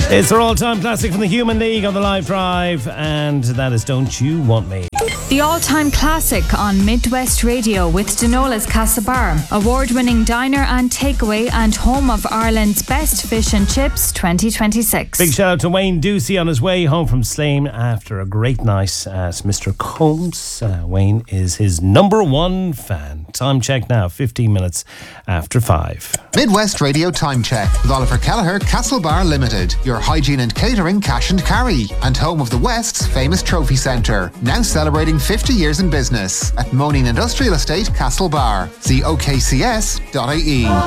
It's our all-time classic from the Human League on the Live Drive, and that is Don't You Want Me. The all-time classic on Midwest Radio with Denola's Castlebar, award-winning diner and takeaway and home of Ireland's best fish and chips 2026. Big shout out to Wayne Ducey on his way home from Slane after a great night at Mr. Combs. Wayne is his number one fan. Time check now, 15 minutes after 5. Midwest Radio Time Check with Oliver Kelleher, Castlebar Limited, your hygiene and catering cash and carry, and home of the West's famous trophy centre, now celebrating 50 years in business at Moaning Industrial Estate, Castlebar. See okcs.ie.